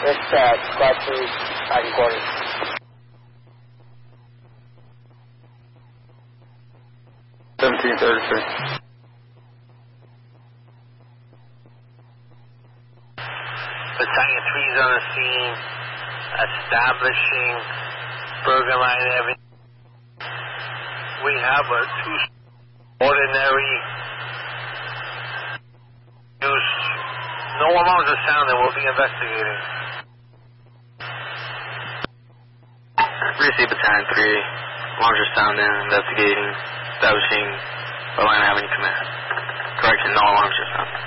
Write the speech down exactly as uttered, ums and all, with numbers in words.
It's uh, squad two, second quarter. seventeen thirty-three. Battalion three is on the scene, establishing burger line avenue. We have a two ordinary use. No alarms are sounded. We'll be investigating. Receive Battalion three. Alarms are sounding. Investigating. Establishing the line avenue command. Correction. No alarms are sounded.